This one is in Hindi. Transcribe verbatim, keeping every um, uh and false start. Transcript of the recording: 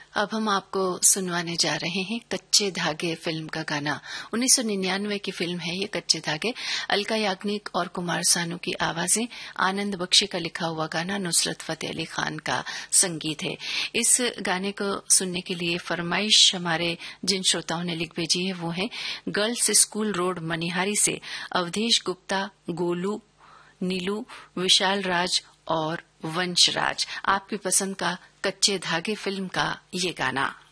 अब हम आपको सुनवाने जा रहे हैं कच्चे धागे फिल्म का गाना। उन्नीस सौ निन्यानवे की फिल्म है ये कच्चे धागे। अलका याग्निक और कुमार सानू की आवाजें, आनंद बख्शी का लिखा हुआ गाना, नुसरत फतेह अली खान का संगीत है। इस गाने को सुनने के लिए फरमाइश हमारे जिन श्रोताओं ने लिख भेजी है वो है गर्ल्स स्कूल रोड मनिहारी से अवधेश गुप्ता, गोलू, नीलू, विशाल राज और वंश राज। आपकी पसंद का कच्चे धागे फिल्म का ये गाना।